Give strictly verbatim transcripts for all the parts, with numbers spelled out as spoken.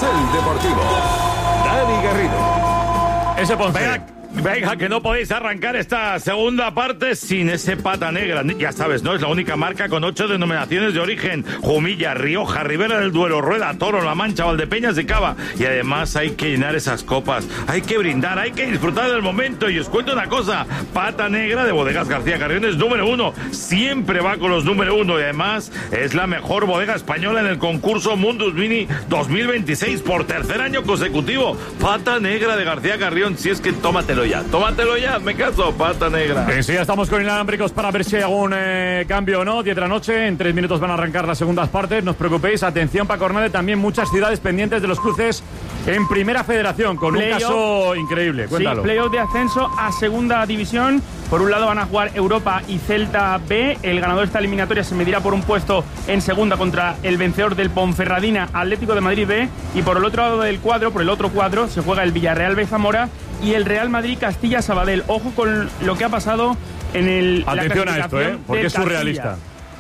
Carrusel Deportivo. Dani Garrido. Ese Ponce. Venga, venga, que no podéis arrancar esta segunda parte sin ese pata negra. Ya sabes, ¿no? Es la única marca con ocho denominaciones de origen. Jumilla, Rioja, Ribera del Duero, Rueda, Toro, La Mancha, Valdepeñas y Cava. Y además hay que llenar esas copas. Hay que brindar, hay que disfrutar del momento. Y os cuento una cosa. Pata negra de Bodegas García Carrión es número uno. Siempre va con los número uno. Y además es la mejor bodega española en el concurso Mundus Mini dos mil veintiséis por tercer año consecutivo. Pata negra de García Carrión. Si es que tómatelo ya, tómatelo ya, me caso, pata negra. Eh, sí, ya estamos con inalámbricos para ver si hay algún eh, cambio o no. diez de la noche, en tres minutos van a arrancar las segundas partes. No os preocupéis, atención, Paco Hernández, también muchas ciudades pendientes de los cruces en Primera Federación, con Play un caso increíble. Cuéntalo. Sí, playoff de ascenso a Segunda División. Por un lado van a jugar Europa y Celta B. El ganador de esta eliminatoria se medirá por un puesto en segunda contra el vencedor del Ponferradina, Atlético de Madrid B. Y por el otro lado del cuadro, por el otro cuadro, se juega el Villarreal B Zamora y el Real Madrid Castilla Sabadell. Ojo con lo que ha pasado en el Atención la a esto, ¿eh? Porque es surrealista.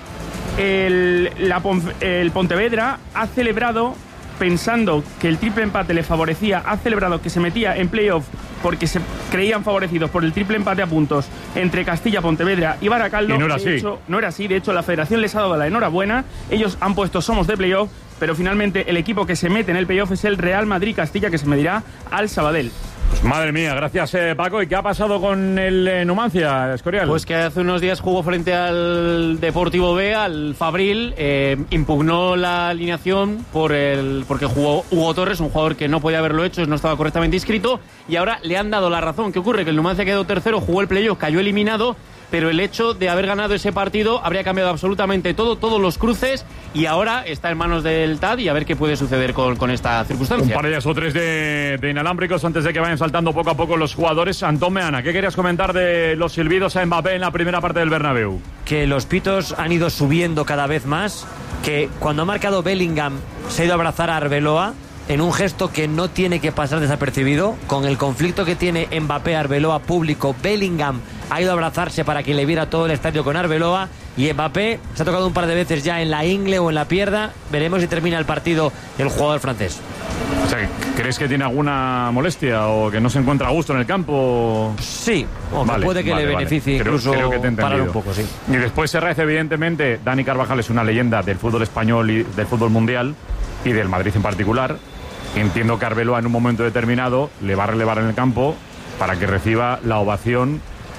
El, la, el Pontevedra ha celebrado, pensando que el triple empate le favorecía, ha celebrado que se metía en playoff porque se creían favorecidos por el triple empate a puntos entre Castilla, Pontevedra y Baracaldo. Y no era de así. Hecho, no era así. De hecho, la Federación les ha dado la enhorabuena. Ellos han puesto somos de playoff, pero finalmente el equipo que se mete en el playoff es el Real Madrid Castilla, que se medirá al Sabadell. Pues madre mía, gracias eh, Paco. ¿Y qué ha pasado con el eh, Numancia, Escorial? Pues que hace unos días jugó frente al Deportivo B, al Fabril, eh, impugnó la alineación por el porque jugó Hugo Torres, un jugador que no podía haberlo hecho, no estaba correctamente inscrito, y ahora le han dado la razón. ¿Qué ocurre? Que el Numancia quedó tercero, jugó el playoff, cayó eliminado, pero el hecho de haber ganado ese partido habría cambiado absolutamente todo, todos los cruces, y ahora está en manos del T A D y a ver qué puede suceder con, con esta circunstancia. Un par de días o tres de, de inalámbricos antes de que vayan saltando poco a poco los jugadores. Antón Meana, ¿qué querías comentar de los silbidos a Mbappé en la primera parte del Bernabéu? Que los pitos han ido subiendo cada vez más, que cuando ha marcado Bellingham se ha ido a abrazar a Arbeloa en un gesto que no tiene que pasar desapercibido, con el conflicto que tiene Mbappé, Arbeloa público. Bellingham ha ido a abrazarse para que le viera todo el estadio con Arbeloa, y Mbappé se ha tocado un par de veces ya en la ingle o en la pierna. Veremos si termina el partido el jugador francés. O sea, ¿crees que tiene alguna molestia o que no se encuentra a gusto en el campo? Sí, o vale, puede que vale, le beneficie vale. incluso creo, creo que te he parar entendido. un poco, sí. Y después Serraiz, evidentemente, Dani Carvajal es una leyenda del fútbol español y del fútbol mundial y del Madrid en particular. Entiendo que Arbeloa en un momento determinado le va a relevar en el campo para que reciba la ovación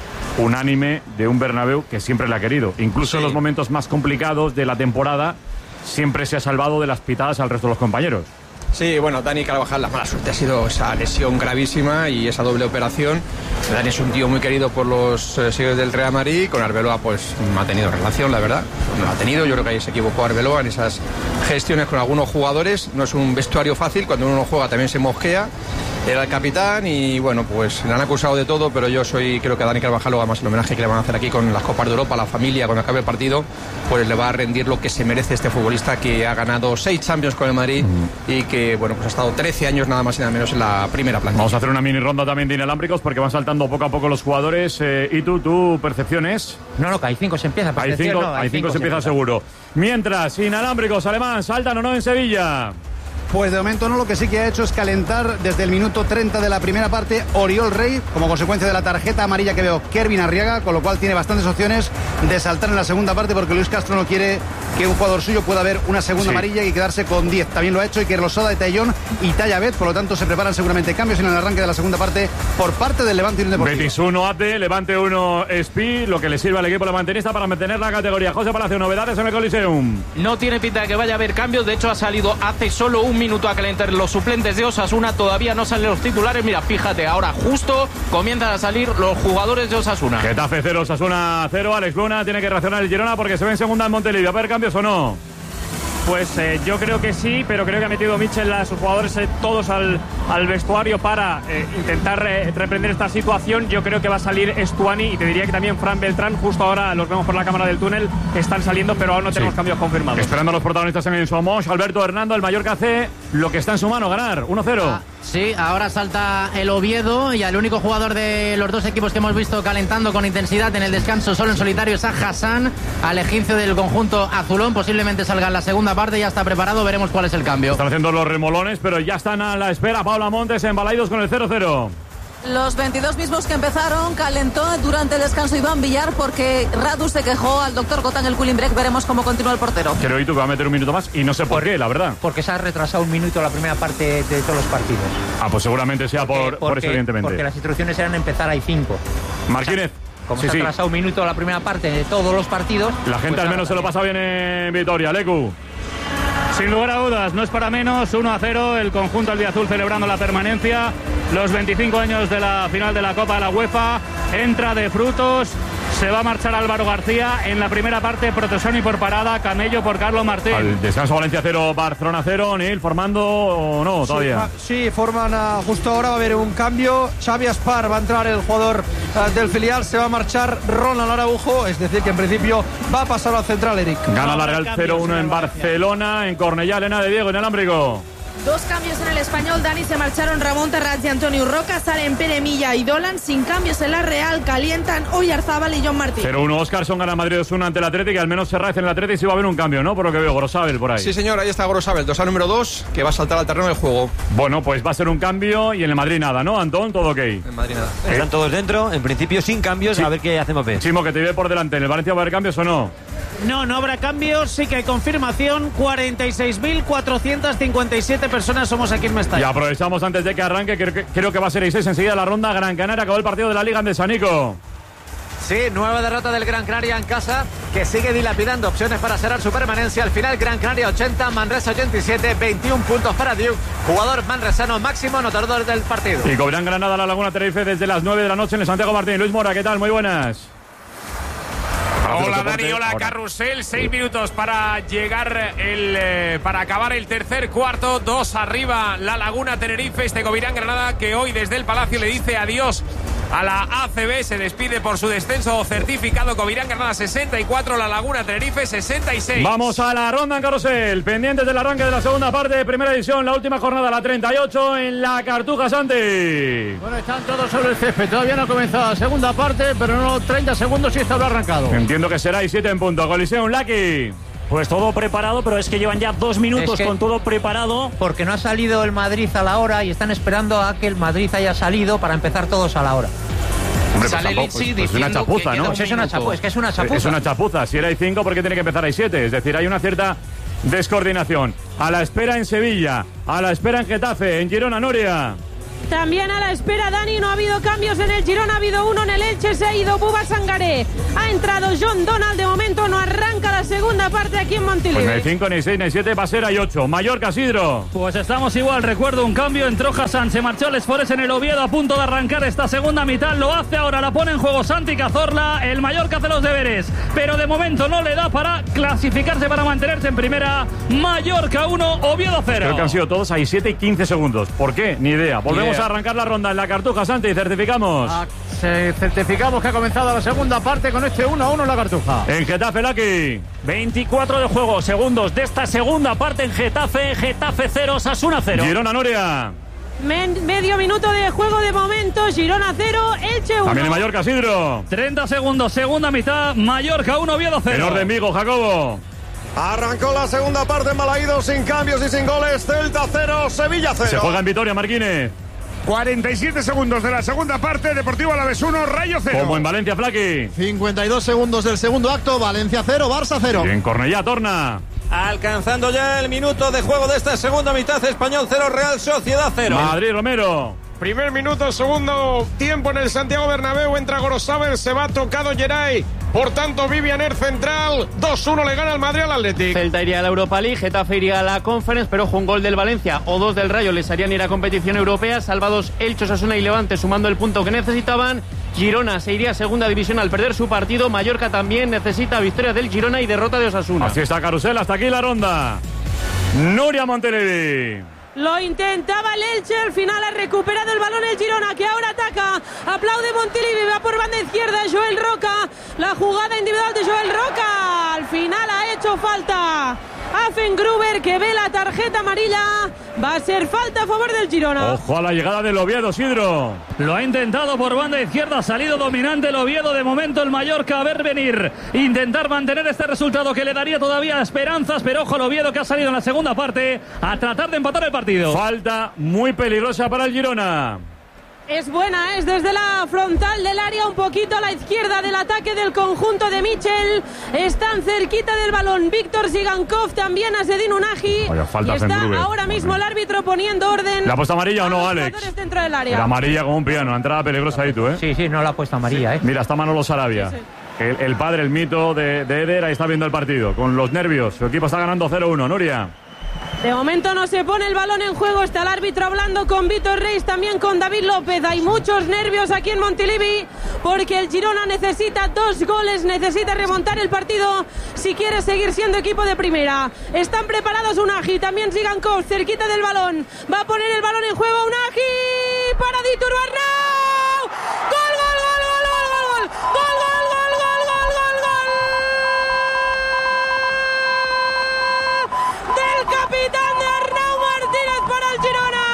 unánime de un Bernabéu que siempre le ha querido. Incluso sí. En los momentos más complicados de la temporada siempre se ha salvado de las pitadas al resto de los compañeros. Sí, bueno, Dani Carvajal, la mala suerte ha sido esa lesión gravísima y esa doble operación. Dani es un tío muy querido por los eh, seguidores del Real Madrid. Con Arbeloa pues no ha tenido relación, la verdad. No ha tenido, yo creo que ahí se equivocó Arbeloa en esas gestiones con algunos jugadores. No es un vestuario fácil, cuando uno juega también se mosquea. Era el capitán y bueno, pues le han acusado de todo, pero yo soy, creo que a Dani Carvajal, luego además el homenaje que le van a hacer aquí con las Copas de Europa, la familia, cuando acabe el partido, pues le va a rendir lo que se merece este futbolista que ha ganado seis Champions con el Madrid mm. y que, bueno, pues ha estado trece años nada más y nada menos en la primera plantilla. Vamos a hacer una mini ronda también de inalámbricos porque van saltando poco a poco los jugadores. Eh, ¿Y tú, tu percepciones? No, no, que hay cinco se empieza. Hay cinco, no, hay hay cinco, cinco se empieza seguro. Mientras, inalámbricos, Alemán, ¿saltan o no en Sevilla? Pues de momento no, lo que sí que ha hecho es calentar desde el minuto treinta de la primera parte Oriol Rey, como consecuencia de la tarjeta amarilla que veo Kervin Arriaga, con lo cual tiene bastantes opciones de saltar en la segunda parte porque Luis Castro no quiere que un jugador suyo pueda ver una segunda sí. amarilla y quedarse con diez. También lo ha hecho Iker Losada de Tallón y Tallabet, por lo tanto se preparan seguramente cambios en el arranque de la segunda parte por parte del Levante Unión Deportiva. Betis uno, A T, Levante uno, Espi, lo que le sirve al equipo levantinista para mantener la categoría. José Palacio, novedades en el Coliseum. No tiene pinta de que vaya a haber cambios, de hecho ha salido hace solo un minuto a calentar los suplentes de Osasuna, todavía no salen los titulares. Mira, fíjate, ahora justo comienzan a salir los jugadores de Osasuna. Getafe cero, Osasuna cero. Alex Luna tiene que reaccionar el Girona porque se ve en segunda en Montelivi. ¿Va a haber cambios o no? Pues eh, yo creo que sí, pero creo que ha metido Michel a sus jugadores eh, todos al, al vestuario para eh, intentar eh, reprender esta situación. Yo creo que va a salir Estuani y te diría que también Fran Beltrán. Justo ahora los vemos por la cámara del túnel, están saliendo, pero aún no tenemos sí. cambios confirmados. Esperando a los protagonistas en el Somos. Alberto Hernando, el Mallorca C, lo que está en su mano, ganar uno cero. Ah, sí, ahora salta el Oviedo y el único jugador de los dos equipos que hemos visto calentando con intensidad en el descanso solo en solitario es a Hassan, al egipcio del conjunto azulón. Posiblemente salga en la segunda parte, ya está preparado, veremos cuál es el cambio. Están haciendo los remolones, pero ya están a la espera. Paula Montes en Balaidos con el cero cero. Los veintidós mismos que empezaron, calentó durante el descanso Iván Villar porque Radu se quejó al doctor Cotán el cooling break. Veremos cómo continúa el portero. Creo que va a meter un minuto más y no sé por, por qué, la verdad. Porque se ha retrasado un minuto la primera parte de todos los partidos. Ah, pues seguramente sea porque, por, porque, por eso, evidentemente. Porque las instrucciones eran empezar ahí cinco. Martínez. Como sí, se ha retrasado sí. un minuto la primera parte de todos los partidos. La gente pues al menos se lo pasa bien en Vitoria. Lecu. Sin lugar a dudas, no es para menos, uno a cero, el conjunto albiazul celebrando la permanencia, los veinticinco años de la final de la Copa de la UEFA, entra de frutos, se va a marchar Álvaro García, en la primera parte Protosoni por parada, Camello por Carlos Martín. Al descanso Valencia cero, Barcelona cero, Neil, formando o no, todavía. Sí, sí forman a, justo ahora va a haber un cambio, Xavi Aspar va a entrar el jugador uh, del filial, se va a marchar Ronald Araujo, es decir que en principio va a pasar al central Eric. Gana la Real cero uno en Barcelona, en Cornellá, Elena de Diego, en Alámbrico. Dos cambios en el Español, Dani, se marcharon Ramón Terrats y Antonio Roca, salen Pere Milla y Dolan, sin cambios en la Real, calientan Oyarzábal y John Martín. cero uno Oscarson gana Madrid dos uno ante el Atlético, y al menos Serraiz en el Atlético sí va a haber un cambio, ¿no? Por lo que veo, Grosabel por ahí. Sí, señor, ahí está Grosabel, dorsal número dos, que va a saltar al terreno del juego. Bueno, pues va a ser un cambio y en el Madrid nada, ¿no, Antón? Todo ok. En Madrid nada. ¿Eh? Están todos dentro, en principio sin cambios, sí. A ver qué hacemos bien. Chimo, que te ve por delante, ¿en el Valencia va a haber cambios o no? No, no habrá cambios, sí que hay confirmación. cuarenta y seis mil cuatrocientas cincuenta y siete personas somos aquí en Mestalla. Y aprovechamos antes de que arranque, creo que, creo que va a ser seis enseguida la ronda Gran Canaria. Acabó el partido de la Liga en Desanico. Sí, nueva derrota del Gran Canaria en casa, que sigue dilapidando opciones para cerrar su permanencia. Al final, Gran Canaria ochenta, Manresa ochenta y siete, veintiún puntos para Diu, jugador manresano máximo anotador del partido. Y Cobrán Granada, La Laguna Tenerife desde las nueve de la noche en el Santiago Martín. Luis Mora, ¿qué tal? Muy buenas. Hola Dani, hola Carrusel, seis minutos para llegar el eh, para acabar el tercer cuarto, dos arriba La Laguna Tenerife, este Covirán Granada que hoy desde el Palacio le dice adiós a la A C B, se despide por su descenso certificado. Covirán Granada sesenta y cuatro, La Laguna Tenerife sesenta y seis. Vamos a la ronda en Carrusel, pendientes del arranque de la segunda parte de primera edición, la última jornada, la treinta y ocho en la Cartuja Santi. Bueno, están todos sobre el césped, todavía no ha comenzado la segunda parte, pero no treinta segundos y esto habrá arrancado. Entiendo que será y siete en punto. Coliseum, Lucky. Pues todo preparado, pero es que llevan ya dos minutos con todo preparado. Porque no ha salido el Madrid a la hora y están esperando a que el Madrid haya salido para empezar todos a la hora. Hombre, pues, tampoco, pues, pues es una chapuza, ¿no? Pues es, una chapu- es que es una chapuza. Es una chapuza. Si era hay cinco, ¿por qué tiene que empezar hay siete? Es decir, hay una cierta descoordinación. A la espera en Sevilla, a la espera en Getafe, en Girona, Noria. También a la espera, Dani, no ha habido cambios en el Girona, ha habido uno en el Elche, se ha ido Buba Sangaré. Ha entrado John Donald, de momento no arranca la segunda parte aquí en Montilivi. Pues no hay cinco, ni seis, ni siete, va a ser hay ocho. Mallorca, Sidro. Pues estamos igual, recuerdo un cambio, entró Hassan, se marchó el Esforez en el Oviedo a punto de arrancar esta segunda mitad, lo hace ahora, la pone en juego Santi Cazorla, el Mallorca hace los deberes, pero de momento no le da para clasificarse, para mantenerse en primera. Mallorca uno, Oviedo cero. Creo que han sido todos ahí siete y quince segundos. ¿Por qué? Ni idea. Volvemos Yeah. a arrancar la ronda en la Cartuja, Santi, certificamos. Ah, se certificamos que ha comenzado la segunda parte con este uno a uno en la Cartuja. En Getafe, Lucky. veinticuatro de juego, segundos de esta segunda parte en Getafe. Getafe cero, Osasuna cero. Girona, Noria. Men- medio minuto de juego de momento, Girona cero, Elche uno. También en Mallorca, Sidro. treinta segundos, segunda mitad, Mallorca uno, Oviedo cero. En orden, Vigo, Jacobo. Arrancó la segunda parte en Balaídos sin cambios y sin goles. Celta cero, Sevilla cero. Se juega en Vitoria, Marquínez. cuarenta y siete segundos de la segunda parte, Deportivo Alavés uno, Rayo cero. Como en Valencia, Flaqui. cincuenta y dos segundos del segundo acto, Valencia cero, Barça cero. Y en Cornellá, Torna. Alcanzando ya el minuto de juego de esta segunda mitad, Español cero, Real Sociedad cero. Madrid, Romero. Primer minuto, segundo tiempo en el Santiago Bernabéu, entra Gorosabel, se va tocado Geray, por tanto Vivian Air central, dos uno le gana el Madrid al Athletic. Celta iría a la Europa League, Getafe iría a la Conference, pero ojo, un gol del Valencia o dos del Rayo les harían ir a competición europea, salvados Elche, Osasuna y Levante sumando el punto que necesitaban. Girona se iría a segunda división al perder su partido, Mallorca también necesita victoria del Girona y derrota de Osasuna. Así está Carusel, hasta aquí la ronda. Nuria Montelevi. Lo intentaba el Elche, al final ha recuperado el balón el Girona, que ahora ataca. Aplaude Montilivi, va por banda izquierda Joel Roca. La jugada individual de Joel Roca. Al final ha hecho falta Affengruber, que ve la tarjeta amarilla. Va a ser falta a favor del Girona. Ojo a la llegada del Oviedo, Sidro. Lo ha intentado por banda izquierda, ha salido dominante el Oviedo. De momento el Mallorca a ver venir, intentar mantener este resultado que le daría todavía esperanzas, pero ojo al Oviedo, que ha salido en la segunda parte a tratar de empatar el partido. Falta muy peligrosa para el Girona. Es buena, es desde la frontal del área, un poquito a la izquierda del ataque del conjunto de Michel. Están cerquita del balón Víctor Zigankov, también Asedin Unahi. Vaya, falta y está Affengruber. ahora mismo el árbitro poniendo orden. ¿Le ha puesto amarilla o no, Alex? Dentro del área. La amarilla como un piano, entrada peligrosa ahí tú, ¿eh? Sí, sí, no la ha puesto amarilla, ¿eh? Mira, está Manolo Sarabia. Sí, sí. El, el padre, el mito de, de Eder, ahí está viendo el partido. Con los nervios, su equipo está ganando cero uno, Nuria. De momento no se pone el balón en juego, está el árbitro hablando con Víctor Reis, también con David López. Hay muchos nervios aquí en Montilivi porque el Girona necesita dos goles, necesita remontar el partido si quiere seguir siendo equipo de primera. Están preparados Unahi, también Zigankov cerquita del balón. Va a poner el balón en juego Unahi para Diturbo Arnau. ¡Gol, gol, gol, gol, gol, gol! ¡Gol, gol! Capitán de Arnau Martínez para el Girona.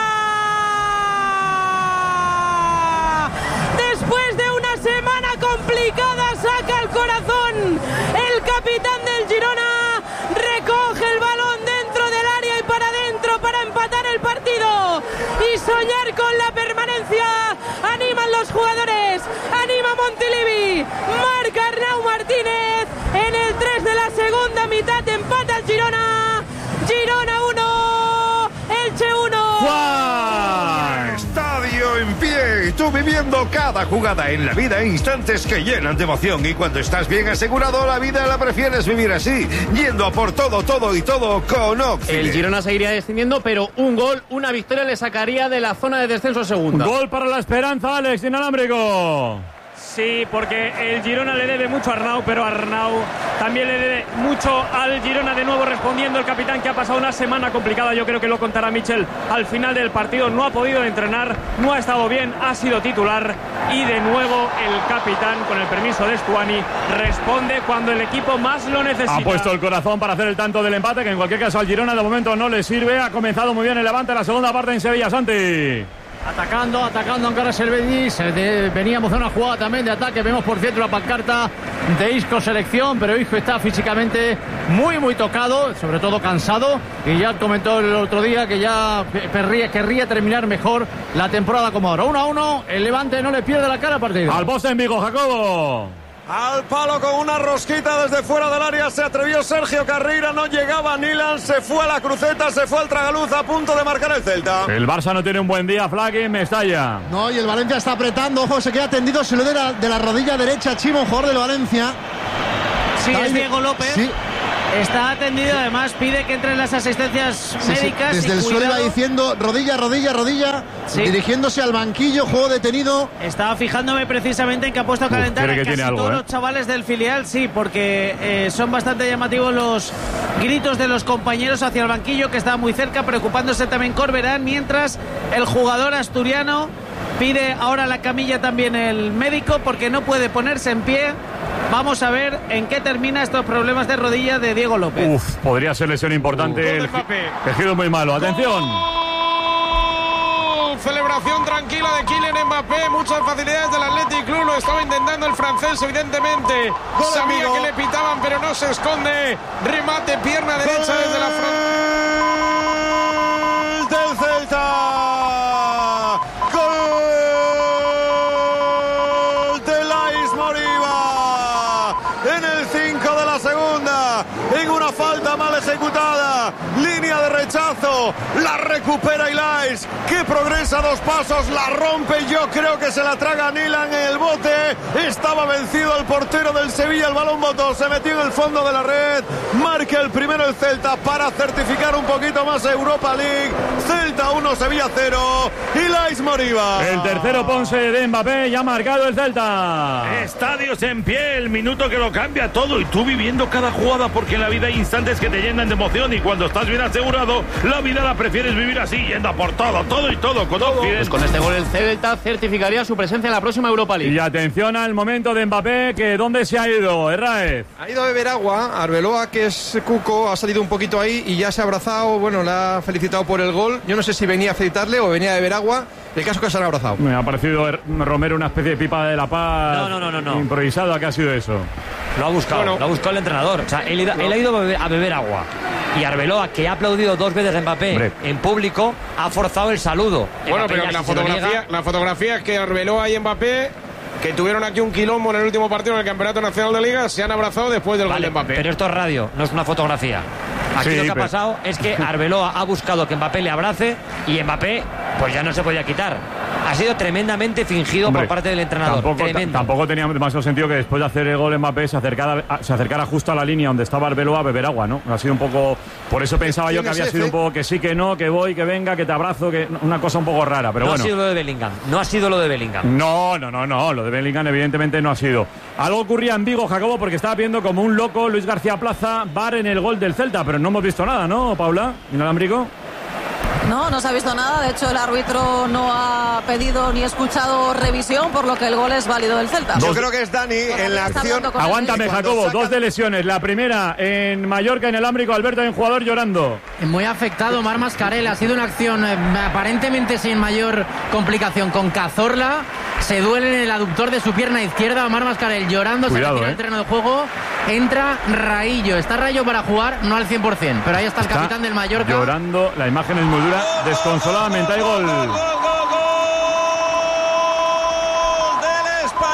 Después de una semana complicada saca el corazón el capitán del Girona, recoge el balón dentro del área y para adentro para empatar el partido y soñar con la permanencia. Animan los jugadores, anima Montilivi, marca Arnau Martínez en el tres de la segunda mitad, empata el Girona. Girona uno, Elche uno. ¡Juan! Estadio en pie. Y tú viviendo cada jugada en la vida, instantes que llenan de emoción. Y cuando estás bien asegurado, la vida la prefieres vivir así, yendo a por todo, todo y todo con Oxide. El Girona seguiría descendiendo, pero un gol, una victoria le sacaría de la zona de descenso segunda. Gol para la esperanza, Alex, inalámbrico. Sí, porque el Girona le debe mucho a Arnau, pero Arnau también le debe mucho al Girona. De nuevo respondiendo el capitán, que ha pasado una semana complicada. Yo creo que lo contará Michel al final del partido. No ha podido entrenar, no ha estado bien, ha sido titular. Y de nuevo el capitán, con el permiso de Stuani, responde cuando el equipo más lo necesita. Ha puesto el corazón para hacer el tanto del empate, que en cualquier caso al Girona de momento no le sirve. Ha comenzado muy bien el Levante en la segunda parte en Sevilla, Santi. Atacando, atacando Ankara Selvedi. Veníamos de una jugada también de ataque. Vemos por cierto la pancarta de Isco selección, pero Isco está físicamente muy muy tocado, sobre todo cansado, y ya comentó el otro día que ya querría, querría terminar mejor la temporada como ahora. uno a uno, el Levante no le pierde la cara al partido. Al poste en Vigo, Jacobo. Al palo con una rosquita desde fuera del área se atrevió Sergio Carreira, no llegaba Nilan, se fue a la cruceta, se fue al tragaluz a punto de marcar el Celta. El Barça no tiene un buen día, Flack, en Mestalla. No, y el Valencia está apretando, ojo, se queda tendido, se lo de la, de la rodilla derecha, Chimo, jugador del Valencia. Sí, Está es ahí. Diego López. Sí. Está atendido, además pide que entren las asistencias Sí, sí. médicas. Desde y el suelo iba cuidado. diciendo rodilla, rodilla, rodilla, Sí. dirigiéndose al banquillo, juego detenido. Estaba fijándome precisamente en que ha puesto a calentar cree a que casi tiene algo, todos ¿eh? los chavales del filial, sí, porque eh, son bastante llamativos los gritos de los compañeros hacia el banquillo, que está muy cerca, preocupándose también Corberán, mientras el jugador asturiano pide ahora la camilla también el médico porque no puede ponerse en pie. Vamos a ver en qué termina estos problemas de rodilla de Diego López. Uf, podría ser lesión importante. El, el giro muy malo. Atención. Celebración tranquila de Kylian Mbappé, muchas facilidades del Athletic Club, lo estaba intentando el francés evidentemente, Gol, sabía amigo. que le pitaban pero no se esconde, remate pierna derecha desde la Gol del Celta, gol de Lais Moriba en el cinco de la segunda, en una falta mal ejecutada, línea de rechazo, la recupera Ilais, que progresa dos pasos, la rompe, yo creo que se la traga Nilan en el bote, estaba vencido el portero del Sevilla, el balón botó, se metió en el fondo de la red, marca el primero el Celta para certificar un poquito más Europa League, Celta uno, Sevilla cero, Ilais Moriba. El tercero Ponce de Mbappé, ya ha marcado el Celta. Estadios en pie, el minuto que lo cambia todo y tú viviendo cada jugada, porque en la vida hay instantes que te llenan de emoción y cuando estás bien asegurado, La vida la prefieres vivir así, yendo a por todo, todo y todo, con Occident. Pues con este gol el Celta certificaría su presencia en la próxima Europa League. Y atención al momento de Mbappé, que ¿dónde se ha ido, Herráez? Ha ido a beber agua. Arbeloa, que es cuco, ha salido un poquito ahí y ya se ha abrazado. Bueno, le ha felicitado por el gol. Yo no sé si venía a felicitarle o venía a beber agua. El caso es que se han abrazado. Me ha parecido Romero una especie de pipa de la paz. No, no, no, no, no. Improvisado, ¿qué ha sido eso? Lo ha buscado, Bueno. lo ha buscado el entrenador. O sea, él, él ha ido a beber, a beber agua. Y Arbeloa, que ha aplaudido dos veces a Mbappé Hombre. en público, ha forzado el saludo. Bueno, Mbappé pero ya la si se lo fotografía, niega- la fotografía es que Arbeloa y Mbappé, que tuvieron aquí un quilombo en el último partido en el Campeonato Nacional de Liga, se han abrazado después del Vale, gol de Mbappé. pero esto es radio, no es una fotografía. Aquí Sí, lo que ha pero- pasado es que Arbeloa ha buscado que Mbappé le abrace y Mbappé pues ya no se podía quitar. Ha sido tremendamente fingido Hombre, por parte del entrenador. Tampoco, ta- Tremendo. tampoco tenía demasiado sentido que después de hacer el gol Mbappé se acercara, a- se acercara justo a la línea donde estaba Arbeloa a beber agua, ¿no? Ha sido un poco... Por eso pensaba yo que había sido un poco que sí, que no, que voy, que venga, que te abrazo, que una cosa un poco rara, pero no bueno. ha sido lo de Bellingham. No ha sido lo de Bellingham. No, no, no, no. Lo de Bellingham evidentemente no ha sido. Algo ocurría en Vigo, Jacobo, porque estaba viendo como un loco Luis García Plaza bar en el gol del Celta, pero no hemos visto nada, ¿no, Paula? ¿Inalámbrico? No, no se ha visto nada. De hecho, el árbitro no ha pedido ni escuchado revisión, por lo que el gol es válido del Celta. Yo creo que es Dani en la está acción. hablando con el Aguántame, médico. Jacobo. sacan- Dos de lesiones. La primera en Mallorca, inalámbrico. Alberto, hay un jugador llorando. Muy afectado Mar Mascarell. Ha sido una acción eh, aparentemente sin mayor complicación con Cazorla. Se duele en el aductor de su pierna izquierda. Mar Mascarell llorando. Cuidado, se retira eh. del terreno de juego. Entra Raillo. Está Rayo para jugar, no al cien por ciento. Pero ahí está el Está capitán del Mallorca. llorando. La imagen es muy dura. Desconsoladamente hay gol. Gol, gol, gol del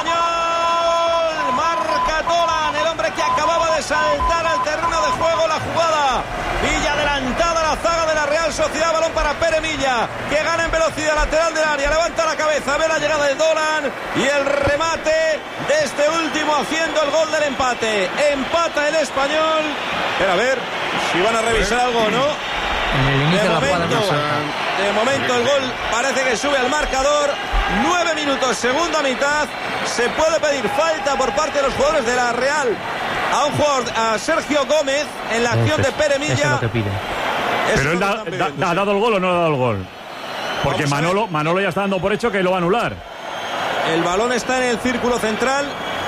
Español. Marca Tolan, el hombre que acababa de saltar al terreno de juego. La jugada Villa adelantada a la zaga de la Real Sociedad. Balón para Pere Milla, que gana en velocidad lateral del área. Levanta la cabeza, ve la llegada de Dolan y el remate de este último haciendo el gol del empate. Empata el Español. Pero a ver si van a revisar algo o no. En el inicio De de la jugada momento, no salta. de momento el gol parece que sube al marcador. Nueve minutos, segunda mitad. Se puede pedir falta por parte de los jugadores de la Real a un jugador, a Sergio Gómez, en la acción de Pere Eso es Milla. lo que pide. Eso Pero es él lo que da- están da- pidiendo, ¿ha sí. dado el gol o no ha dado el gol? Porque Vamos a ver. Manolo, Manolo ya está dando por hecho que lo va a anular. El balón está en el círculo central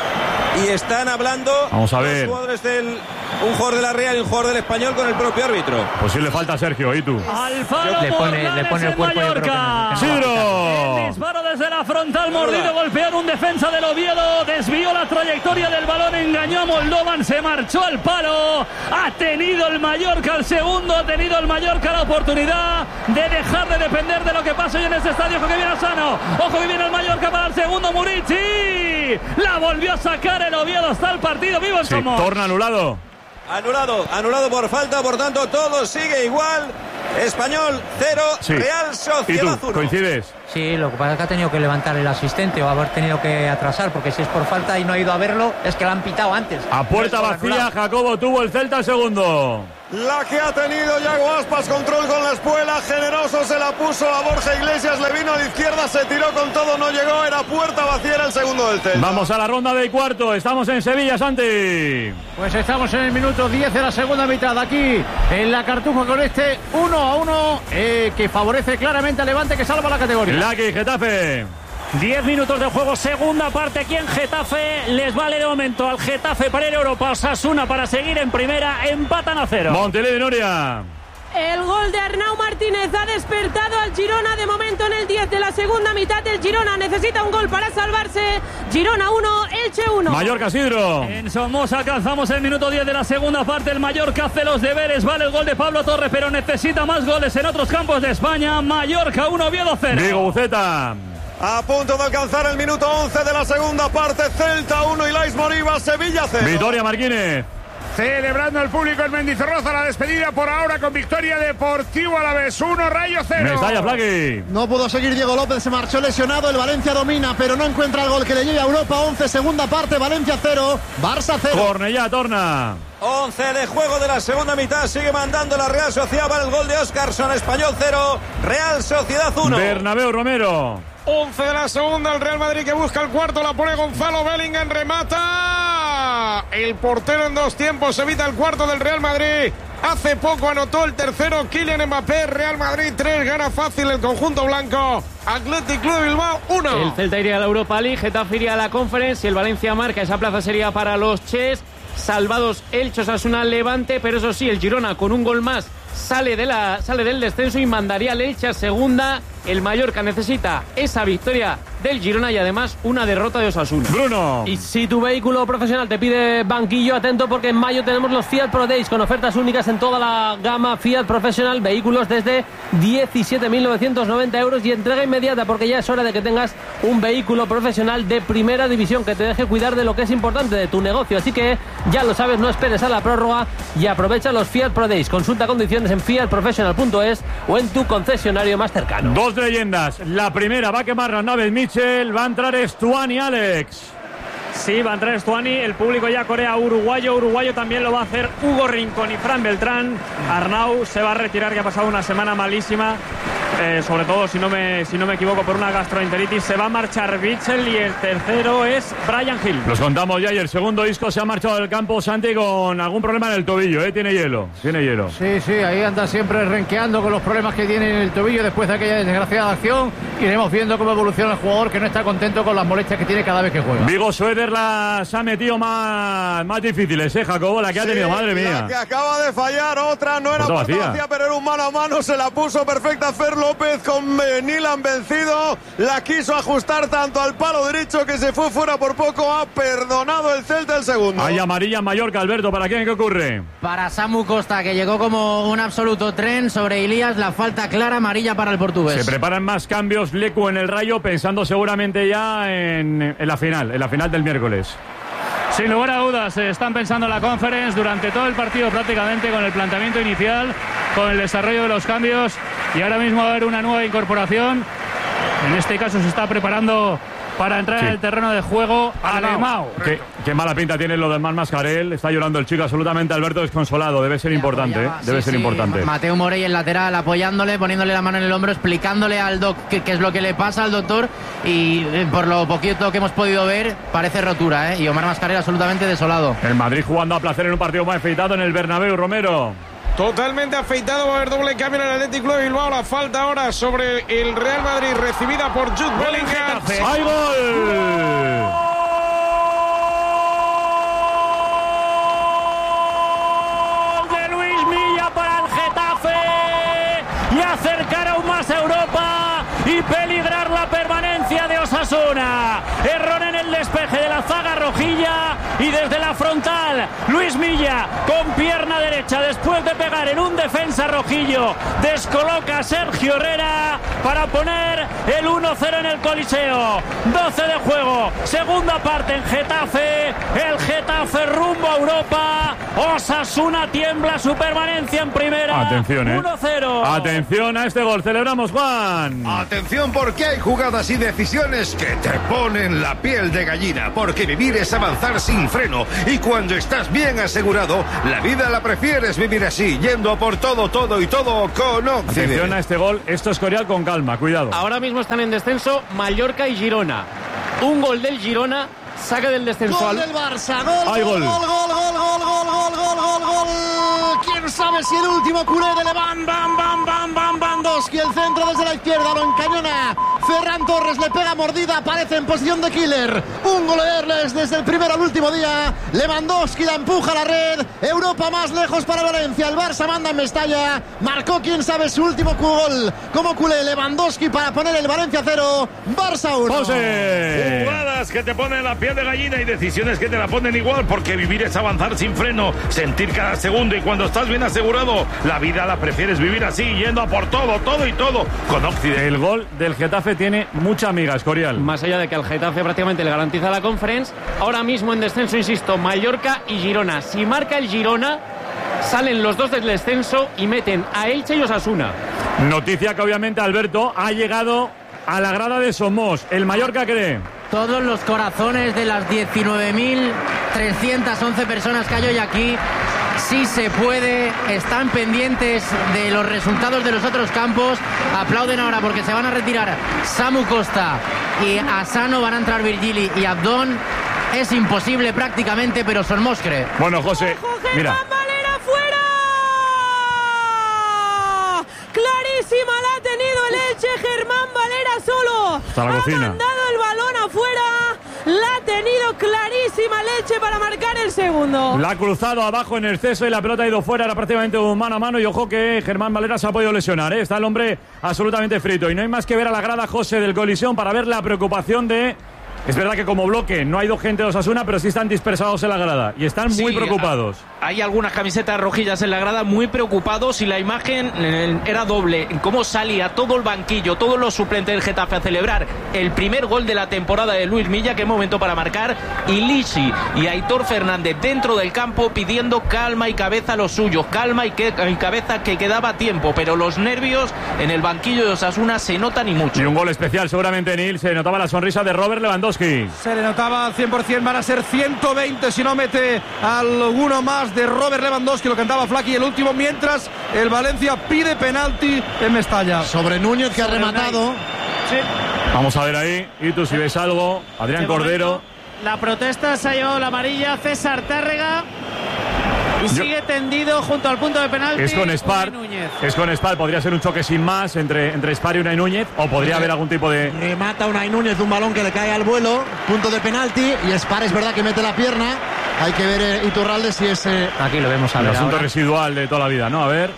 y están hablando Vamos a dos ver. jugadores del, un jugador de la Real y un jugador del Español con el propio árbitro. Pues sí le falta a Sergio, ¿y tú? Alfaro Le pone- Morlanes le pone el en cuerpo, yo creo que no- Mallorca. que no va a ¡Sidro! El disparo desde la frontal, mordido, golpear un defensa del Oviedo, desvió la trayectoria del balón, engañó a Moldovan, se marchó al palo. Ha tenido el Mallorca el segundo, ha tenido el Mallorca la oportunidad de dejar de depender de lo que pasa hoy en este estadio. Ojo que viene Asano, ojo que viene el Mallorca para el segundo, Murici. La volvió a sacar el Oviedo hasta el partido, vivo en Sí, Somos. torna anulado. Anulado, anulado por falta, por tanto todo sigue igual. Español cero, Sí. Real ¿Y Sociedad tú? uno. ¿Coincides? Sí, lo que pasa es que ha tenido que levantar el asistente o haber tenido que atrasar, porque si es por falta y no ha ido a verlo, es que la han pitado antes. A puerta No es vacía, anulado. Jacobo tuvo el Celta el segundo. La que ha tenido Yago Aspas, control con la espuela, generoso se la puso a Borja Iglesias, le vino a la izquierda, se tiró con todo, no llegó, era puerta vacía, era el segundo del Celta. Vamos a la ronda de cuarto. Estamos en Sevilla, Santi. Pues estamos en el minuto diez de la segunda mitad, aquí en la Cartuja con este uno a uno eh, que favorece claramente a Levante, que salva la categoría. Lucky, Getafe. Diez minutos de juego, segunda parte aquí en Getafe. Les vale de momento al Getafe para ir a Europa, Osasuna para seguir en primera, empatan a cero. Montelivi, Noria. El gol de Arnau Martínez ha despertado al Girona de momento en el diez de la segunda mitad. El Girona necesita un gol para salvarse. Girona uno, Elche uno. Mallorca, Sidro. En Somos alcanzamos el minuto diez de la segunda parte. El Mallorca hace los deberes. Vale el gol de Pablo Torres, pero necesita más goles en otros campos de España. Mallorca uno, Oviedo cero. Diego Buceta. A punto de alcanzar el minuto once de la segunda parte, Celta uno y Lais Moriba, Sevilla cero. Vitoria Marquínez. Celebrando el público en Mendizorroza la despedida por ahora con victoria Deportivo Alavés uno, Rayo cero. Mestalla, Flaqui. No pudo seguir Diego López, se marchó lesionado. El Valencia domina, pero no encuentra el gol que le lleve a Europa. once, segunda parte, Valencia cero, Barça cero. Cornellá, Torna. once de juego de la segunda mitad, sigue mandando la Real Sociedad para el gol de Óscarson, Español cero, Real Sociedad uno. Bernabéu, Romero. once de la segunda, el Real Madrid que busca el cuarto, la pone Gonzalo Bellingham, remata. El portero en dos tiempos evita el cuarto del Real Madrid. Hace poco anotó el tercero Kylian Mbappé. Real Madrid tres, gana fácil el conjunto blanco. Athletic Club de Bilbao uno. El Celta iría a la Europa League, Getafe iría a la Conference y el Valencia marca. Esa plaza sería para los Ches. Salvados Elche, Osasuna, Levante, pero eso sí, el Girona con un gol más sale, de la, sale del descenso y mandaría al Elche a segunda. El Mallorca necesita esa victoria del Girona y además una derrota de Osasuna. Bruno. Y si tu vehículo profesional te pide banquillo, atento porque en mayo tenemos los Fiat Pro Days con ofertas únicas en toda la gama Fiat Professional, vehículos desde diecisiete mil novecientos noventa euros y entrega inmediata porque ya es hora de que tengas un vehículo profesional de primera división que te deje cuidar de lo que es importante, de tu negocio. Así que ya lo sabes, no esperes a la prórroga y aprovecha los Fiat Pro Days. Consulta condiciones en fiat professional punto es o en tu concesionario más cercano. Dos leyendas. La primera va a quemar las naves Mitchell, va a entrar Stuani, Alex. Sí, va a entrar Stuani, el público ya corea uruguayo, uruguayo también lo va a hacer Hugo Rincón y Fran Beltrán. Arnau se va a retirar, que ha pasado una semana malísima, eh, sobre todo si no me si no me equivoco por una gastroenteritis. Se va a marchar Mitchell y el tercero es Brian Hill. Los contamos ya y el segundo Isco se ha marchado del campo, Santi, con algún problema en el tobillo, ¿eh? Tiene hielo, tiene hielo. Sí, sí, ahí anda siempre renqueando con los problemas que tiene en el tobillo después de aquella desgraciada acción. Iremos viendo cómo evoluciona el jugador, que no está contento con las molestias que tiene cada vez que juega. Vigo Suéter las ha metido más, más difíciles, ¿eh, Jacobo? La que ha tenido, sí, madre mía. La que acaba de fallar, otra, no era puerta vacía, pero era un mano a mano, se la puso perfecta Fer López con eh, Nilan vencido. La quiso ajustar tanto al palo derecho que se fue fuera por poco. Ha perdonado el Celta el segundo. Hay amarilla en Mallorca, Alberto, ¿para quién? ¿Qué ocurre? Para Samu Costa, que llegó como un absoluto tren sobre Ilías. La falta clara, amarilla para el portugués. Se preparan más cambios, Lecu en el Rayo, pensando seguramente ya en, en la final, en la final del miércoles. Sin lugar a dudas, están pensando en la Conference durante todo el partido prácticamente con el planteamiento inicial, con el desarrollo de los cambios y ahora mismo va a haber una nueva incorporación. En este caso se está preparando para entrar sí. en el terreno de juego Alemão. Qué, qué mala pinta tiene lo de Man Mascarell. Está llorando el chico absolutamente, Alberto, desconsolado. Debe ser importante, ¿eh? Debe sí, ser sí. importante. Mateo Morey, el lateral, apoyándole, poniéndole la mano en el hombro, explicándole al doc qué, qué es lo que le pasa al doctor. Y eh, por lo poquito que hemos podido ver, parece rotura, ¿eh? Y Omar Mascarell absolutamente desolado. El Madrid jugando a placer en un partido más afeitado en el Bernabéu, Romero. Totalmente afeitado, va a haber doble cambio en el Athletic Club de Bilbao. La falta ahora sobre el Real Madrid, recibida por Jude Bellingham. ¡Hay gol! De Luis Milla para el Getafe y acercar aún más a Europa y peligrar la permanencia de Osasuna. Error en el despeje de la zaga rojilla y desde la frontal Luis Milla con pierna derecha después de pegar en un defensa rojillo descoloca a Sergio Herrera para poner el uno cero en el Coliseo. doce de juego, segunda parte en Getafe, el Getafe rumbo a Europa. Osasuna tiembla su permanencia en primera. Atención, eh. uno cero. Atención a este gol, celebramos, Juan. Atención, porque hay jugadas y decisiones que te ponen la piel de gallina, porque vivir es avanzar sin freno y cuando estás bien asegurado, la vida la prefieres vivir así, yendo por todo, todo y todo con Occidente. Atención a este gol, esto es Corial con calma, cuidado. Ahora mismo están en descenso Mallorca y Girona. Un gol del Girona saca del descenso Gol al... del Barça, gol, Hay gol, gol. gol, gol, gol, gol, gol, gol, gol, gol, gol. ¿Quién sabe si el último culé de Leván, bam, bam, bam, bam, Bandowski, el centro desde la izquierda, lo encañona. Ferran Torres le pega mordida, aparece en posición de killer. Un gol de Erles desde el primero al último día. Lewandowski la empuja a la red. Europa más lejos para Valencia. El Barça manda en Mestalla. Marcó, quién sabe, su último gol como culé Lewandowski para poner el Valencia cero, Barça uno. ¡José! Jugadas que te ponen la piel de gallina y decisiones que te la ponen igual, porque vivir es avanzar sin freno, sentir cada segundo y cuando estás bien asegurado, la vida la prefieres vivir así, yendo a por todo, todo y todo con Occidente. El gol del Getafe tiene mucha amiga, Escorial. Más allá de que al Getafe prácticamente le garantiza la Conference, ahora mismo en descenso, insisto, Mallorca y Girona. Si marca el Girona, salen los dos del descenso y meten a Elche y Osasuna. Noticia que obviamente, Alberto, ha llegado a la grada de Somos. ¿El Mallorca cree? Todos los corazones de las diecinueve mil trescientas once personas que hay hoy aquí, sí se puede, están pendientes de los resultados de los otros campos, aplauden ahora porque se van a retirar Samu Costa y Asano, van a entrar Virgili y Abdón. Es imposible prácticamente, pero Son Moscre. Bueno, José, mira. clarísima la ha tenido el Elche. Germán Valera solo Está la ha cocina. mandado el balón afuera. La ha tenido clarísima el Elche para marcar el segundo. La ha cruzado abajo en exceso y la pelota ha ido fuera. Era prácticamente un mano a mano. Y ojo que Germán Valera se ha podido lesionar, ¿eh? Está el hombre absolutamente frito. Y no hay más que ver a la grada, José, del Colisión para ver la preocupación de... Es verdad que como bloque no hay dos gente de Osasuna, pero sí están dispersados en la grada y están muy Sí, preocupados. Hay algunas camisetas rojillas en la grada muy preocupados y la imagen eh, era doble. Cómo salía todo el banquillo, todos los suplentes del Getafe a celebrar el primer gol de la temporada de Luis Milla, qué momento para marcar, y Lisi y Aitor Fernández dentro del campo pidiendo calma y cabeza a los suyos, calma y, que, y cabeza, que quedaba tiempo, pero los nervios en el banquillo de Osasuna se notan y mucho. Y un gol especial seguramente, Nil. Se notaba la sonrisa de Robert Lewandowski. Se le notaba al cien por ciento, van a ser ciento veinte si no mete alguno más de Robert Lewandowski, lo cantaba Flaky el último, mientras el Valencia pide penalti en Mestalla. Sobre Núñez, que ha rematado. Sí. Vamos a ver ahí, y tú si ves algo, Adrián De Cordero. momento, la protesta se ha llevado la amarilla César Tárrega y Yo- sigue tendido junto al punto de penalti. Es con Spar, Unai Núñez. es con Spar, podría ser un choque sin más entre, entre Spar y Unai Núñez, o podría haber algún tipo de... Remata Unai Núñez un balón que le cae al vuelo, punto de penalti, y Spar es verdad que mete la pierna. Hay que ver eh, Iturralde si es... eh, Aquí lo vemos a El ver asunto ahora. residual de toda la vida, ¿no? A ver.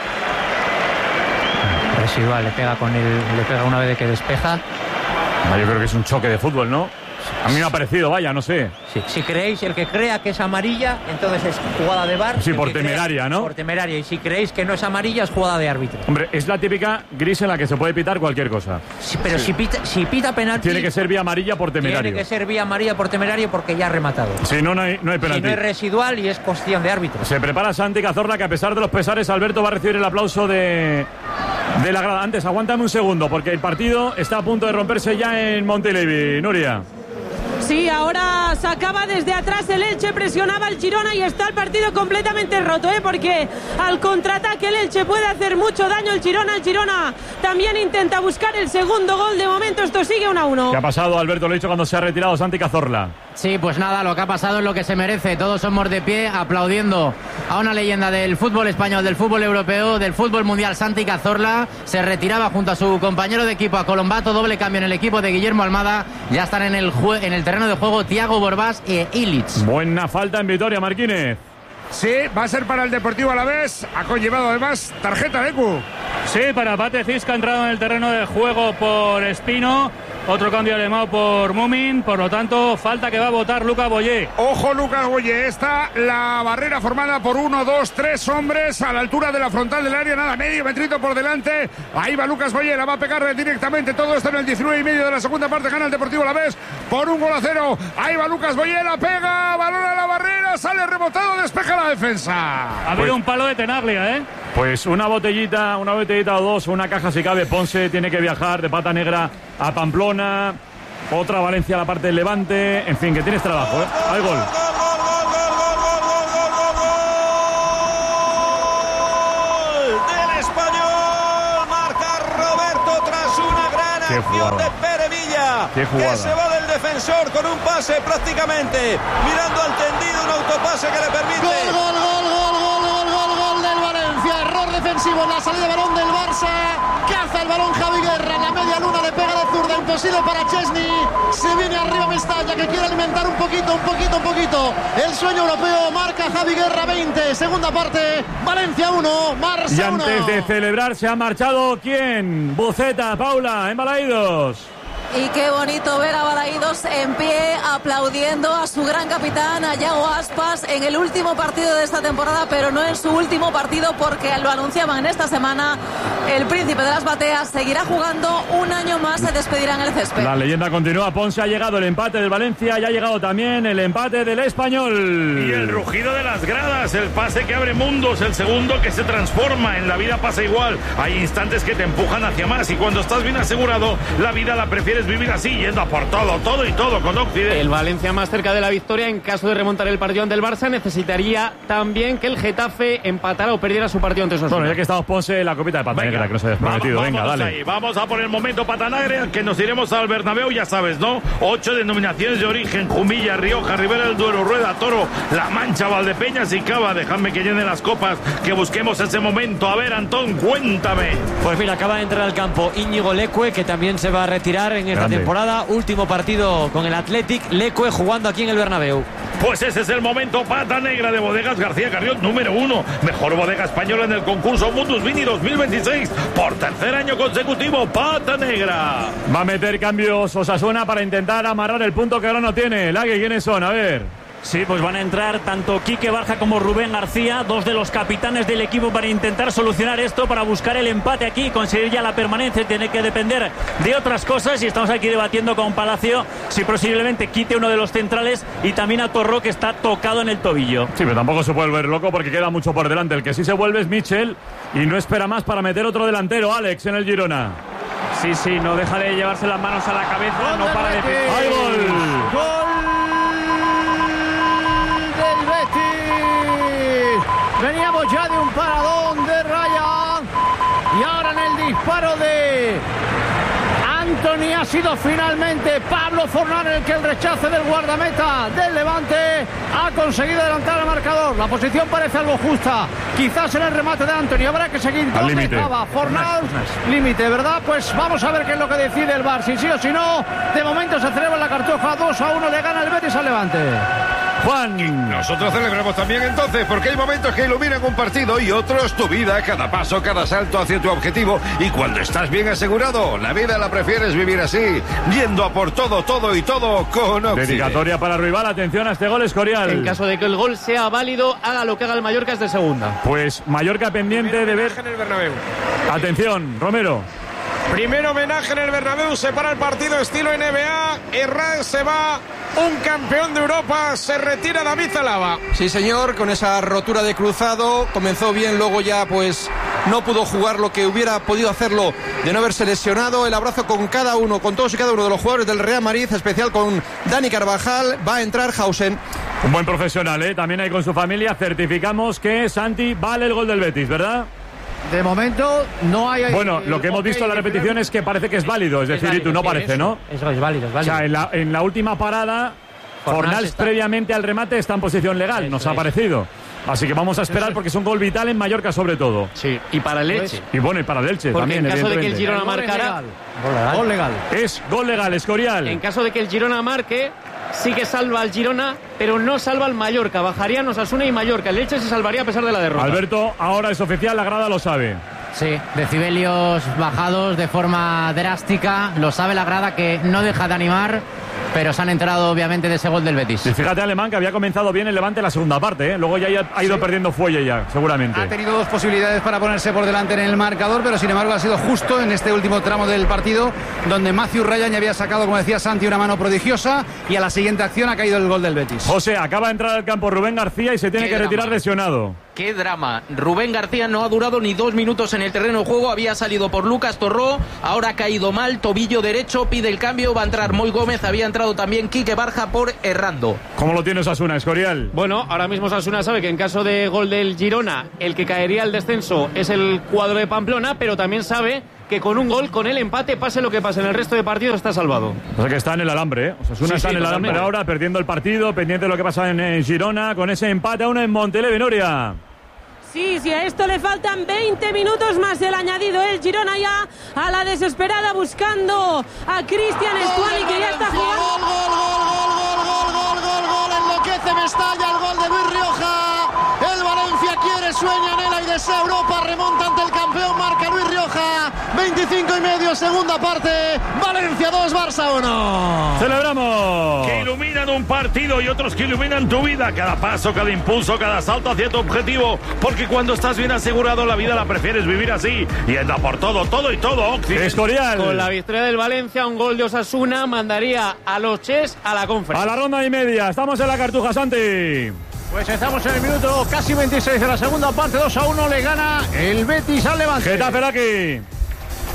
Residual, le pega con el, le pega una vez de que despeja. No, yo creo que es un choque de fútbol, ¿no? A mí me ha parecido, vaya, no sé. Sí, si creéis, el que crea que es amarilla, entonces es jugada de V A R. Sí, El por que crea- temeraria, ¿no? Por temeraria. Y si creéis que no es amarilla, es jugada de árbitro. Hombre, es la típica gris en la que se puede pitar cualquier cosa. Sí, pero Si, pita, si pita penalti... Tiene que ser vía amarilla por temerario. Tiene que ser vía amarilla por temerario porque ya ha rematado. Si no, no hay, no hay Si penalti. no es residual y es cuestión de árbitro. Se prepara Santi Cazorla, que a pesar de los pesares, Alberto va a recibir el aplauso de, de la grada. Antes, aguántame un segundo, porque el partido está a punto de romperse ya en Montilivi. Nuria. Sí, ahora sacaba desde atrás el Elche, presionaba al Girona y está el partido completamente roto, ¿eh? Porque al contraataque el Elche puede hacer mucho daño el Girona. El Girona también intenta buscar el segundo gol. De momento esto sigue uno a uno. ¿Qué ha pasado, Alberto? Lo he dicho cuando se ha retirado Santi Cazorla. Sí, pues nada, lo que ha pasado es lo que se merece. Todos somos de pie aplaudiendo a una leyenda del fútbol español, del fútbol europeo, del fútbol mundial. Santi Cazorla se retiraba junto a su compañero de equipo, a Colombato. Doble cambio en el equipo de Guillermo Almada. Ya están en el, jue- en el terreno de juego Thiago Borbás e Illich. Buena falta en Vitoria, Marquínez. Sí, va a ser para el Deportivo Alavés. Ha conllevado además tarjeta de Ecu. Sí, para Pate Cis, ha entrado en el terreno de juego por Espino. Otro cambio alemán por Mumin. Por lo tanto, falta que va a votar Lucas Boyé. Ojo, Lucas Boyé. Está la barrera formada por uno, dos, tres hombres a la altura de la frontal del área. Nada, medio metrito por delante. Ahí va Lucas Boyé. La va a pegar directamente. Todo esto en el diecinueve y medio de la segunda parte. Gana el Deportivo Alavés por un gol a cero. Ahí va Lucas Boyé. La pega. Balón a la barrera. Sale rebotado. Despeja la defensa. Ha habido un palo de Tenaglia, ¿eh? Pues una botellita, una botellita o dos, una caja si cabe. Ponce tiene que viajar de Pata Negra a Pamplona. Otra Valencia a la parte del Levante. En fin, que tienes trabajo, ¿eh? Hay gol. Del español, marca Roberto tras una gran Qué acción jugada. de Pere Villa, Qué jugada. que se va del defensor con un pase prácticamente mirando al tendido, un autopase que le permite. Gol, gol, gol, gol, gol, gol, gol, gol del Valencia. Error defensivo en la salida de balón del Barça. Caza el balón Javi Guerra en la media luna, le pega de zurda, imposible para Chesney. Se viene arriba Mestalla, que quiere alimentar un poquito, un poquito, un poquito el sueño europeo. Marca Javi Guerra veinte, segunda parte, Valencia uno, Y Barça uno. antes de celebrar se ha marchado ¿quién? Buceta, Paula, en Balaidos. Y qué bonito ver a Balaídos en pie aplaudiendo a su gran capitán, a Yago Aspas, en el último partido de esta temporada, pero no en su último partido porque lo anunciaban en esta semana. El príncipe de las bateas seguirá jugando un año más, se despedirá en el césped. La leyenda continúa. Ponce ha llegado el empate del Valencia y ha llegado también el empate del Español. Y el rugido de las gradas, el pase que abre mundos, el segundo que se transforma. En la vida pasa igual. Hay instantes que te empujan hacia más y cuando estás bien asegurado, la vida la prefieres prefieres vivir así, yendo a por todo, todo y todo con Occidente. El Valencia más cerca de la victoria. En caso de remontar el partido ante el Barça, necesitaría también que el Getafe empatara o perdiera su partido ante Osasuna. Bueno, ya que estamos, Ponce, la copita de pata negra que nos hayas prometido. Vamos, Venga, vamos dale. ahí. Vamos a por el momento pata negra, que nos iremos al Bernabéu, ya sabes, ¿no? Ocho denominaciones de origen: Jumilla, Rioja, Ribera del Duero, Rueda, Toro, La Mancha, Valdepeñas y Cava. Dejadme que llene las copas, que busquemos ese momento. A ver, Antón, cuéntame. Pues mira, acaba de entrar al campo Íñigo Lecue, que también se va a retirar en esta Grande. temporada. Último partido con el Athletic. Lecue jugando aquí en el Bernabéu. Pues ese es el momento pata negra de Bodegas García Carrión, número uno. Mejor bodega española en el concurso Mundus Vini dos mil veintiséis. Por tercer año consecutivo, pata negra. Va a meter cambios Osasuna para intentar amarrar el punto que ahora no tiene. Lague, ¿quiénes son? A ver. Sí, pues van a entrar tanto Quique Barja como Rubén García, dos de los capitanes del equipo, para intentar solucionar esto, para buscar el empate aquí y conseguir ya la permanencia. Tiene que depender de otras cosas y estamos aquí debatiendo con Palacio si posiblemente quite uno de los centrales y también a Torró, que está tocado en el tobillo. Sí, pero tampoco se puede volver loco porque queda mucho por delante. El que sí se vuelve es Michel y no espera más para meter otro delantero, Alex, en el Girona. Sí, sí, no deja de llevarse las manos a la cabeza, no para de... ¡Hay gol! ¡Gol del Betis! Veníamos ya de un paradón de Ryan y ahora en el disparo de Anthony ha sido finalmente Pablo Fornán el que el rechace del guardameta del Levante ha conseguido adelantar el marcador. La posición parece algo justa, quizás en el remate de Anthony. Habrá que seguir. Al ¿Dónde límite. estaba Fornán? Límite, ¿verdad? Pues vamos a ver qué es lo que decide el V A R, si sí o si no. De momento se celebra la Cartuja, dos a uno le gana el Betis al Levante. Juan. Nosotros celebramos también entonces, porque hay momentos que iluminan un partido y otros tu vida, cada paso, cada salto hacia tu objetivo. Y cuando estás bien asegurado, la vida la prefieres vivir así, yendo a por todo, todo y todo con Occidente. Dedicatoria para rival. Atención a este gol, Escorial. En caso de que el gol sea válido, haga lo que haga el Mallorca, es de segunda. Pues Mallorca pendiente de ver. En el Bernabéu. Atención, Romero. Primer homenaje en el Bernabéu, se para el partido estilo N B A. Herrán se va, un campeón de Europa, se retira David Alaba. Sí, señor, con esa rotura de cruzado, comenzó bien, luego ya pues no pudo jugar lo que hubiera podido hacerlo de no haberse lesionado. El abrazo con cada uno, con todos y cada uno de los jugadores del Real Madrid, especial con Dani Carvajal. Va a entrar Hausen. Un buen profesional, ¿eh? También ahí con su familia. Certificamos que Santi vale el gol del Betis, ¿verdad? De momento no hay... Bueno, lo que hemos visto en la repetición es que parece que es válido, es decir, y tú no parece, ¿no? Eso es válido, es válido. O sea, en la, en la última parada, Fornals está... previamente al remate está en posición legal, nos ha parecido. Así que vamos a esperar porque es un gol vital en Mallorca sobre todo. Sí, y para el Elche. Y bueno, y para el Elche porque también, en caso de que el evidentemente. Girona marcara... Gol legal. Gol legal. Es gol legal, Escorial. En caso de que el Girona marque, sí que salva al Girona, pero no salva al Mallorca. Bajarían Osasuna y Mallorca. El Elche se salvaría a pesar de la derrota. Alberto, ahora es oficial, la grada lo sabe. Sí, decibelios bajados de forma drástica. Lo sabe la grada, que no deja de animar, pero se han enterado obviamente de ese gol del Betis. Y fíjate, Alemán, que había comenzado bien el Levante la segunda parte, ¿eh? Luego ya ha ido sí. perdiendo fuelle ya, seguramente. Ha tenido dos posibilidades para ponerse por delante en el marcador, pero sin embargo ha sido justo en este último tramo del partido, donde Matthew Ryan ya había sacado, como decía Santi, una mano prodigiosa, y a la siguiente acción ha caído el gol del Betis. José, acaba de entrar al campo Rubén García y se tiene Qué que drama. retirar lesionado. Qué drama. Rubén García no ha durado ni dos minutos en el terreno de juego. Había salido por Lucas Torró. Ahora ha caído mal. Tobillo derecho. Pide el cambio. Va a entrar Moy Gómez. Había entrado también Quique Barja por Errando. ¿Cómo lo tiene Osasuna, Escorial? Bueno, ahora mismo Osasuna sabe que en caso de gol del Girona, el que caería al descenso es el cuadro de Pamplona, pero también sabe que con un gol, con el empate, pase lo que pase en el resto de partidos, está salvado. O sea que está en el alambre, ¿eh? Osasuna Sí, está sí, en el totalmente. alambre ahora, perdiendo el partido, pendiente de lo que pasa en, en Girona, con ese empate a uno en Monteleven, Noria. Sí, sí, a esto le faltan veinte minutos más el añadido. El Girona ya a la desesperada buscando a Cristian Estuani, que ya está jugando. Gol, gol, gol, gol, gol, gol, gol, enloquece Mestalla, el gol de Luis Rioja. El Valencia quiere, sueña, anhela y desea Europa, remonta ante el campeón, marca Luis Rioja. veinticinco y medio, segunda parte. Valencia dos, Barça uno. ¡Celebramos! Que iluminan un partido y otros que iluminan tu vida. Cada paso, cada impulso, cada salto hacia tu objetivo. Porque cuando estás bien asegurado, la vida la prefieres vivir así. Y anda por todo, todo y todo, Occidente. Escorial. Con la victoria del Valencia, un gol de Osasuna mandaría a los Ches a la conferencia. A la ronda y media. Estamos en la Cartuja, Santi. Pues estamos en el minuto casi veintiséis de la segunda parte. dos a uno le gana el Betis al Levante. Getafe aquí.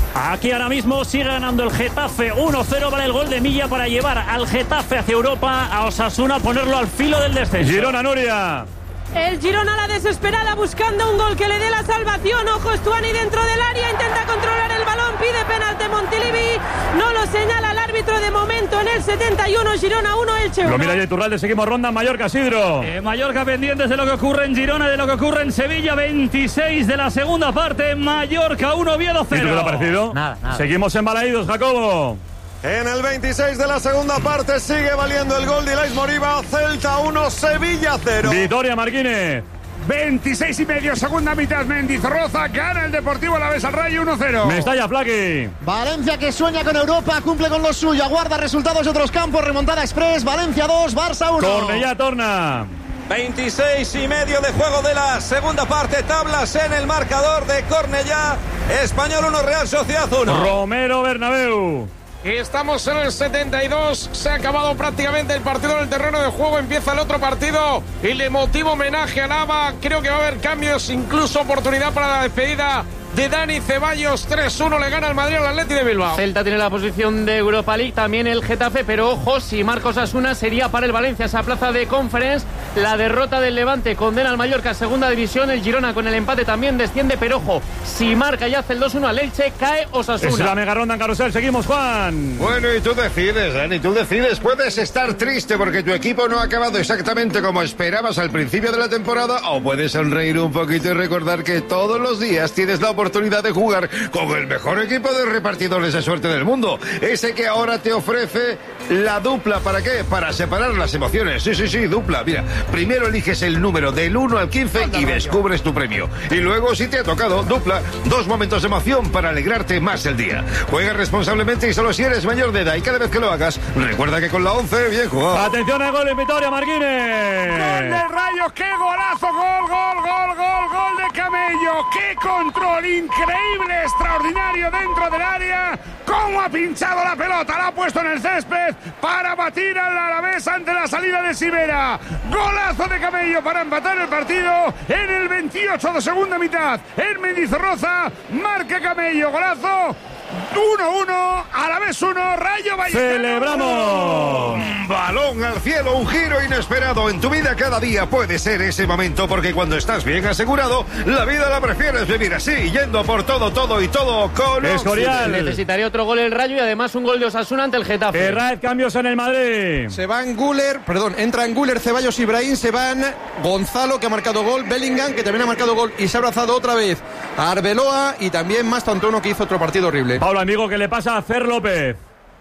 Aquí ahora mismo sigue ganando el Getafe uno cero, vale el gol de Milla para llevar al Getafe hacia Europa, a Osasuna ponerlo al filo del descenso. Girona, Nuria. El Girona a la desesperada buscando un gol que le dé la salvación. Ojo, Stuani dentro del área, intenta controlar el balón, pide penalti Montilivi, no lo señala el árbitro de momento en el setenta y uno. Girona uno, Elche uno. Lo mira Iturralde, seguimos ronda en Mallorca, Sidro. Eh, Mallorca pendientes de lo que ocurre en Girona, de lo que ocurre en Sevilla, veintiséis de la segunda parte, Mallorca uno, Oviedo cero. ¿Y tú qué te ha parecido? Nada, nada. Seguimos en Balaídos, Jacobo. En el veintiséis de la segunda parte sigue valiendo el gol de Ilais Moriba. Celta uno, Sevilla cero. Vitoria, Marquínez. veintiséis y medio, segunda mitad. Mendizorroza gana el Deportivo Alavés al Rayo uno cero. Mestalla, Flaqui. Valencia, que sueña con Europa, cumple con lo suyo, aguarda resultados de otros campos. Remontada express, Valencia dos, Barça uno. Cornellá, Torna. veintiséis y medio de juego de la segunda parte. Tablas en el marcador de Cornellá. Español uno, Real Sociedad uno. Romero, Bernabéu. Estamos en el setenta y dos, se ha acabado prácticamente el partido en el terreno de juego, empieza el otro partido y le motivo homenaje a Lava. Creo que va a haber cambios, incluso oportunidad para la despedida de Dani Ceballos. Tres uno le gana el Madrid al Atleti de Bilbao. Celta tiene la posición de Europa League, también el Getafe, pero ojo, si Marcos Asuna sería para el Valencia esa plaza de Conference. La derrota del Levante condena al Mallorca a segunda división, el Girona con el empate también desciende, pero ojo, si marca y hace el dos uno al Elche, cae Osasuna. Es la mega ronda en Carrusel, seguimos, Juan. Bueno, y tú decides, Dani, tú decides. Puedes estar triste porque tu equipo no ha acabado exactamente como esperabas al principio de la temporada, o puedes sonreír un poquito y recordar que todos los días tienes la oportunidad de jugar con el mejor equipo de repartidores de suerte del mundo. Ese que ahora te ofrece la dupla. ¿Para qué? Para separar las emociones. Sí, sí, sí, dupla. Mira, primero eliges el número del uno al quince y descubres tu premio. Y luego, si te ha tocado, dupla, dos momentos de emoción para alegrarte más el día. Juega responsablemente y solo si eres mayor de edad. Y cada vez que lo hagas, recuerda que con la once, bien jugado. Atención al gol en Vitoria, Marquínez. Gol de Rayo, qué golazo, gol, gol, gol, gol, gol de Camello. Qué control increíble, extraordinario dentro del área. Cómo ha pinchado la pelota, la ha puesto en el césped para batir al Alavés ante la salida de Sivera. Golazo de Camello para empatar el partido en el veintiocho de segunda mitad. En Mendizorroza marca Camello, golazo. uno uno, Alavés uno, Rayo Vallecano. ¡Celebramos! Un balón al cielo, un giro inesperado. En tu vida cada día puede ser ese momento, porque cuando estás bien asegurado, la vida la prefieres vivir así, yendo por todo, todo y todo con Escorial. Necesitaría otro gol el Rayo y además un gol de Osasuna ante el Getafe. Herrad, cambios en el Madrid. Se van Güler, perdón, entran Güler, Ceballos, Ibrahim, se van Gonzalo, que ha marcado gol, Bellingham, que también ha marcado gol y se ha abrazado otra vez a Arbeloa, y también Mastantuono, que hizo otro partido horrible. Pablo, amigo, ¿qué le pasa a Fer López?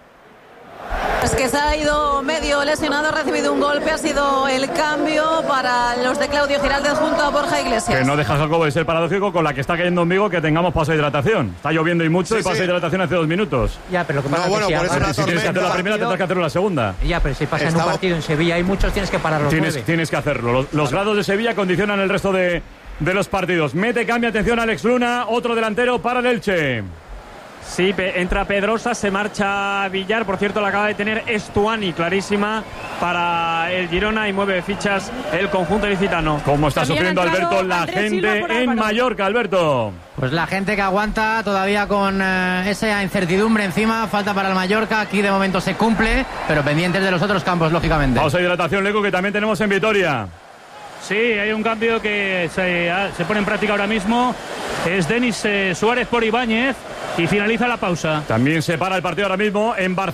Es que se ha ido medio lesionado, ha recibido un golpe, ha sido el cambio para los de Claudio Giraldez junto a Borja Iglesias. Que no dejas algo de ser paradójico con la que está cayendo en Vigo que tengamos paso de hidratación. Está lloviendo y mucho, sí, y paso sí. de hidratación hace dos minutos. Ya, pero lo que pasa no, bueno, es que por si, eso si, una si tienes que hacer la primera, tendrás que hacerlo la segunda. Ya, pero si pasa Estaba... en un partido en Sevilla hay muchos, tienes que parar los tienes, nueve. Tienes que hacerlo. Los, los grados de Sevilla condicionan el resto de, de los partidos. Mete, cambia, atención, Alex Luna, otro delantero para el Elche. Sí, entra Pedrosa, se marcha Villar. Por cierto, la acaba de tener Stuani, clarísima para el Girona, y mueve fichas el conjunto licitano. ¿Cómo está También sufriendo Alberto la Andrés gente en Mallorca, Alberto? Pues la gente que aguanta todavía con eh, esa incertidumbre encima. Falta para el Mallorca, aquí de momento se cumple, pero pendientes de los otros campos, lógicamente. Pausa de hidratación, Leco, que también tenemos en Vitoria. Sí, hay un cambio que se, se pone en práctica ahora mismo. Es Denis eh, Suárez por Ibáñez y finaliza la pausa. También se para el partido ahora mismo en Barcelona.